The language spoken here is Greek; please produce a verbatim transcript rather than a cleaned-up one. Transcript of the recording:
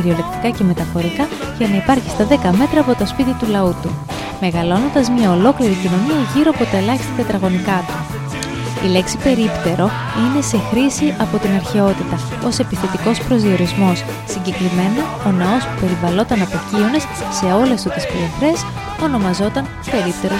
κυριολεκτικά και μεταφορικά, για να υπάρχει στα δέκα μέτρα από το σπίτι του λαού του, μεγαλώνοντας μια ολόκληρη κοινωνία γύρω από τα ελάχιστα τετραγωνικά του. Η λέξη περίπτερο είναι σε χρήση από την αρχαιότητα ως επιθετικός προσδιορισμός. Συγκεκριμένα, ο ναός που περιβαλλόταν από κύονες σε όλες του τις πλευρές ονομαζόταν περίπτερος